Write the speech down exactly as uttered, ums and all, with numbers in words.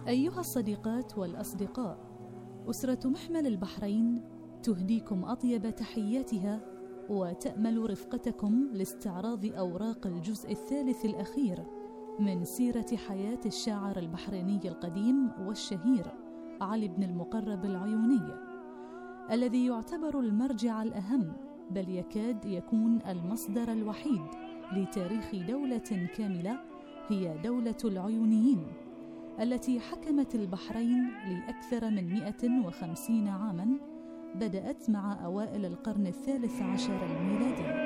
أيها الصديقات والأصدقاء، أسرة محمل البحرين تهديكم أطيب تحياتها وتأمل رفقتكم لاستعراض أوراق الجزء الثالث الأخير من سيرة حياة الشاعر البحريني القديم والشهير علي بن المقرب العيوني، الذي يعتبر المرجع الأهم بل يكاد يكون المصدر الوحيد لتاريخ دولة كاملة هي دولة العيونيين، التي حكمت البحرين لأكثر من مئة وخمسين عاماً، بدأت مع أوائل القرن الثالث عشر الميلادي.